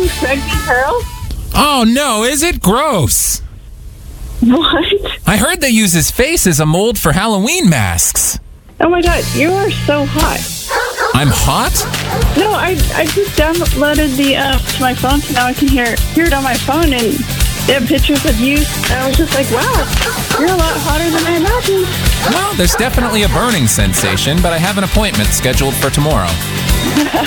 pregnant Pearl? Oh, no, is it gross? What? I heard they use his face as a mold for Halloween masks. Oh my god, you are so hot. I'm hot? No, I just downloaded the app to my phone, so now I can hear it on my phone, and they have pictures of you. And I was just like, wow, you're a lot hotter than I imagined. Well, there's definitely a burning sensation, but I have an appointment scheduled for tomorrow.